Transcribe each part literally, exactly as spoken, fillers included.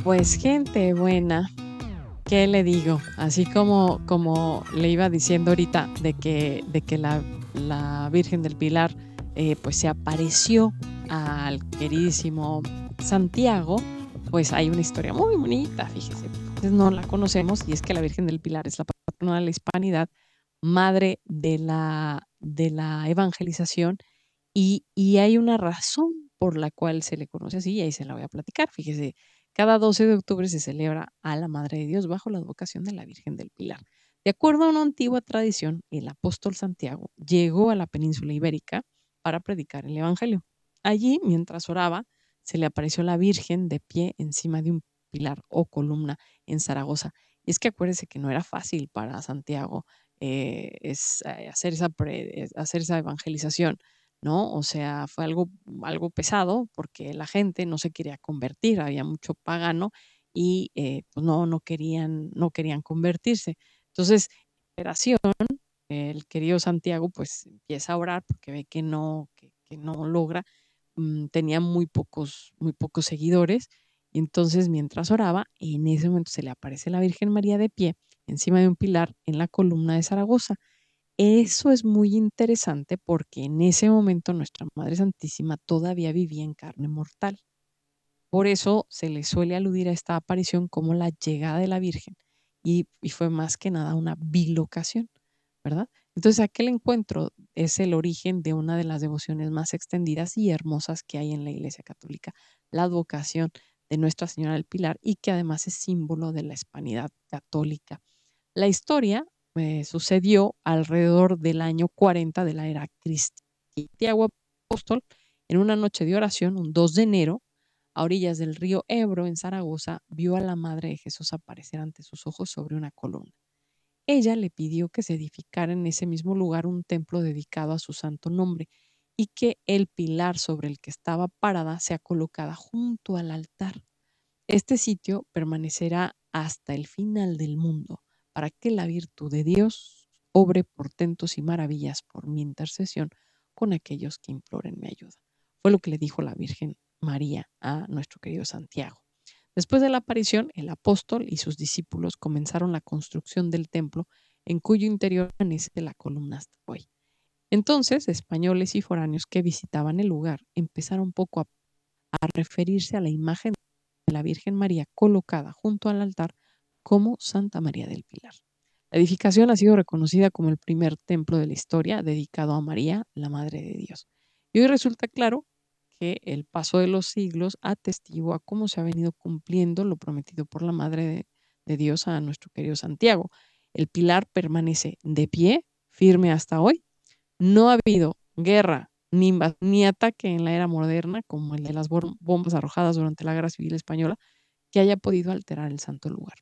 Pues gente buena, ¿qué le digo? Así como, como le iba diciendo ahorita de que, de que la, la Virgen del Pilar eh, pues se apareció al queridísimo Santiago, pues hay una historia muy bonita, fíjese. Entonces no la conocemos y es que la Virgen del Pilar es la patrona de la hispanidad, madre de la, de la evangelización y, y hay una razón por la cual se le conoce así y ahí se la voy a platicar. Fíjese, cada doce de octubre se celebra a la Madre de Dios bajo la advocación de la Virgen del Pilar. De acuerdo a una antigua tradición, el apóstol Santiago llegó a la península ibérica para predicar el Evangelio. Allí, mientras oraba, se le apareció la Virgen de pie encima de un pilar o columna en Zaragoza. Y es que acuérdese que no era fácil para Santiago eh, es, eh, hacer, esa pre, hacer esa evangelización, ¿no? O sea, fue algo, algo pesado porque la gente no se quería convertir, había mucho pagano y eh, pues no, no querían, no querían convertirse. Entonces, operación, el querido Santiago pues empieza a orar porque ve que no, que, que no logra, mm, tenía muy pocos, muy pocos seguidores, y entonces mientras oraba, en ese momento se le aparece la Virgen María de pie encima de un pilar en la columna de Zaragoza. Eso es muy interesante porque en ese momento nuestra Madre Santísima todavía vivía en carne mortal. Por eso se le suele aludir a esta aparición como la llegada de la Virgen y, y fue más que nada una bilocación, ¿verdad? Entonces aquel encuentro es el origen de una de las devociones más extendidas y hermosas que hay en la Iglesia Católica, la advocación de Nuestra Señora del Pilar y que además es símbolo de la hispanidad católica. La historia eh, sucedió alrededor del año cuarenta de la era cristiana. Santiago Apóstol, en una noche de oración, un dos de enero, a orillas del río Ebro, en Zaragoza, vio a la Madre de Jesús aparecer ante sus ojos sobre una columna. Ella le pidió que se edificara en ese mismo lugar un templo dedicado a su santo nombre y que el pilar sobre el que estaba parada sea colocada junto al altar. Este sitio permanecerá hasta el final del mundo, para que la virtud de Dios obre portentos y maravillas por mi intercesión con aquellos que imploren mi ayuda. Fue lo que le dijo la Virgen María a nuestro querido Santiago. Después de la aparición, el apóstol y sus discípulos comenzaron la construcción del templo, en cuyo interior permanece la columna hasta hoy. Entonces, españoles y foráneos que visitaban el lugar empezaron poco a, a referirse a la imagen de la Virgen María colocada junto al altar como Santa María del Pilar. La edificación ha sido reconocida como el primer templo de la historia dedicado a María, la Madre de Dios. Y hoy resulta claro que el paso de los siglos atestigua cómo se ha venido cumpliendo lo prometido por la Madre de, de Dios a nuestro querido Santiago. El pilar permanece de pie, firme hasta hoy. No ha habido guerra ni, ni ataque en la era moderna, como el de las bombas arrojadas durante la Guerra Civil Española, que haya podido alterar el santo lugar.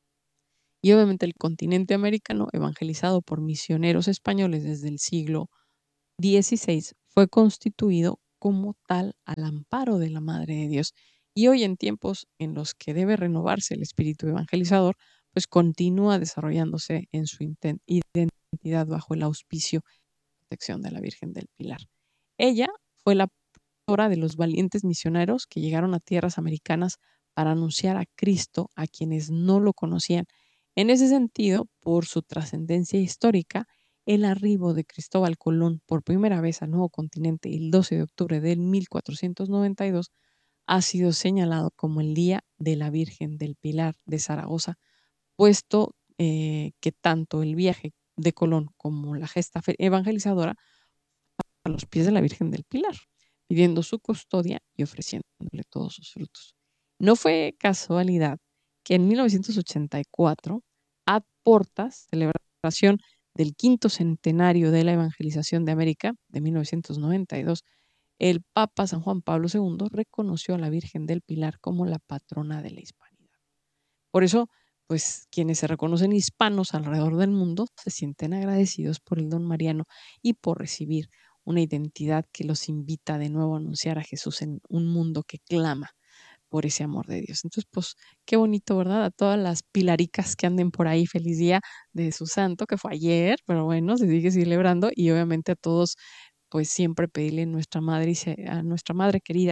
Y obviamente el continente americano, evangelizado por misioneros españoles desde el siglo dieciséis, fue constituido como tal al amparo de la Madre de Dios. Y hoy, en tiempos en los que debe renovarse el espíritu evangelizador, pues continúa desarrollándose en su identidad bajo el auspicio y protección de la Virgen del Pilar. Ella fue la pastora de los valientes misioneros que llegaron a tierras americanas para anunciar a Cristo a quienes no lo conocían. En ese sentido, por su trascendencia histórica, el arribo de Cristóbal Colón por primera vez al nuevo continente el doce de octubre de mil cuatrocientos noventa y dos ha sido señalado como el Día de la Virgen del Pilar de Zaragoza, puesto eh, que tanto el viaje de Colón como la gesta evangelizadora a los pies de la Virgen del Pilar, pidiendo su custodia y ofreciéndole todos sus frutos. No fue casualidad que en mil novecientos ochenta y cuatro, a portas, celebración del quinto centenario de la evangelización de América, de mil novecientos noventa y dos, el Papa San Juan Pablo segundo reconoció a la Virgen del Pilar como la patrona de la hispanidad. Por eso, pues quienes se reconocen hispanos alrededor del mundo se sienten agradecidos por el don mariano y por recibir una identidad que los invita de nuevo a anunciar a Jesús en un mundo que clama por ese amor de Dios. Entonces, pues qué bonito, ¿verdad? A todas las pilaricas que anden por ahí, feliz día de su santo, que fue ayer, pero bueno, se sigue celebrando, y obviamente a todos, pues siempre pedirle a nuestra madre, a nuestra madre querida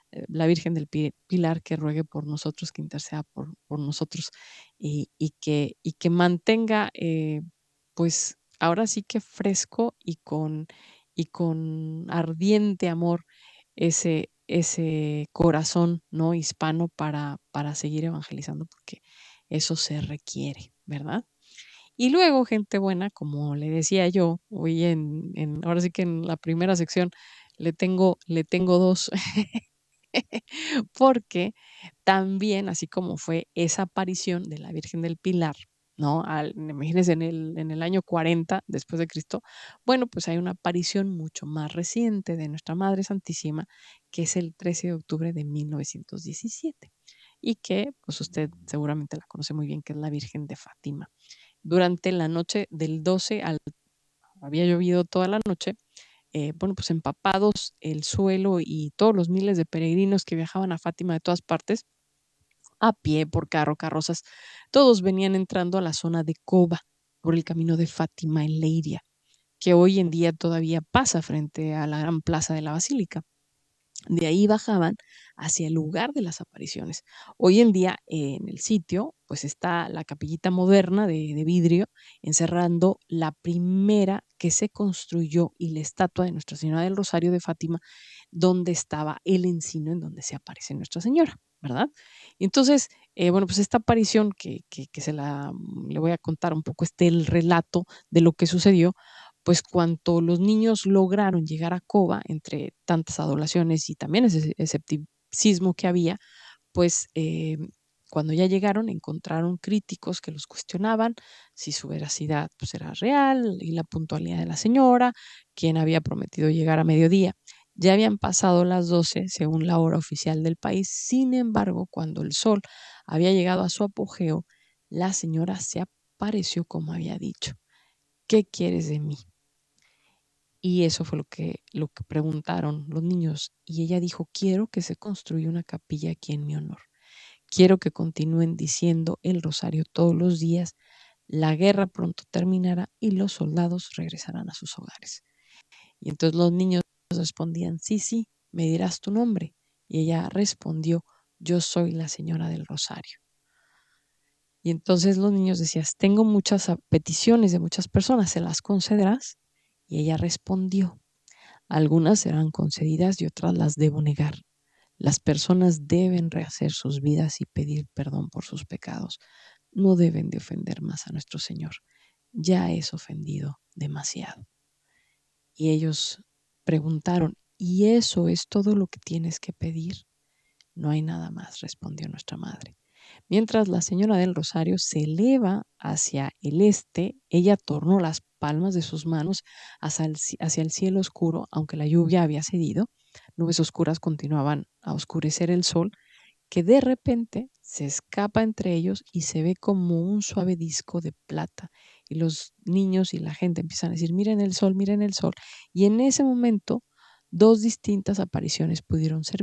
eh, la Virgen del Pi- Pilar que ruegue por nosotros, que interceda por, por nosotros y, y que, y que mantenga, eh, pues ahora sí que fresco y con, y con ardiente amor ese, ese corazón no hispano para, para seguir evangelizando, porque eso se requiere, ¿verdad? Y luego, gente buena, como le decía yo, hoy en, en ahora sí que en la primera sección le tengo, le tengo dos, porque también, así como fue esa aparición de la Virgen del Pilar, ¿no? Al, imagínense en el, en el año cuarenta después de Cristo, bueno, pues hay una aparición mucho más reciente de nuestra Madre Santísima, que es el trece de octubre de mil novecientos diecisiete y que, pues usted seguramente la conoce muy bien, que es la Virgen de Fátima. Durante la noche del doce al, había llovido toda la noche, eh, bueno, pues empapados el suelo y todos los miles de peregrinos que viajaban a Fátima de todas partes, a pie, por carro, carrozas, todos venían entrando a la zona de Coba por el camino de Fátima en Leiria, que hoy en día todavía pasa frente a la gran plaza de la Basílica. De ahí bajaban hacia el lugar de las apariciones. Hoy en día eh, en el sitio pues está la capillita moderna de, de vidrio encerrando la primera que se construyó y la estatua de Nuestra Señora del Rosario de Fátima donde estaba el encino en donde se aparece Nuestra Señora, ¿verdad? Y entonces, eh, bueno, pues esta aparición que, que, que se la, le voy a contar un poco este el relato de lo que sucedió, pues cuando los niños lograron llegar a Coba, entre tantas adulaciones y también ese escepticismo que había, pues eh, cuando ya llegaron encontraron críticos que los cuestionaban si su veracidad pues, era real y la puntualidad de la señora, quien había prometido llegar a mediodía. Ya habían pasado las doce según la hora oficial del país, sin embargo, cuando el sol había llegado a su apogeo, la señora se apareció como había dicho. ¿Qué quieres de mí? Y eso fue lo que, lo que preguntaron los niños. Y ella dijo, quiero que se construya una capilla aquí en mi honor. Quiero que continúen diciendo el rosario todos los días. La guerra pronto terminará y los soldados regresarán a sus hogares. Y entonces los niños respondían, sí, sí, me dirás tu nombre. Y ella respondió, yo soy la señora del rosario. Y entonces los niños decían, tengo muchas peticiones de muchas personas, ¿se las concederás? Y ella respondió, algunas serán concedidas y otras las debo negar. Las personas deben rehacer sus vidas y pedir perdón por sus pecados. No deben de ofender más a nuestro Señor. Ya es ofendido demasiado. Y ellos preguntaron, ¿y eso es todo lo que tienes que pedir? No hay nada más, respondió nuestra madre. Mientras la señora del Rosario se eleva hacia el este, ella tornó las palmas de sus manos hacia el, hacia el cielo oscuro, aunque la lluvia había cedido. Nubes oscuras continuaban a oscurecer el sol, que de repente se escapa entre ellos y se ve como un suave disco de plata. Y los niños y la gente empiezan a decir, miren el sol, miren el sol. Y en ese momento, dos distintas apariciones pudieron ser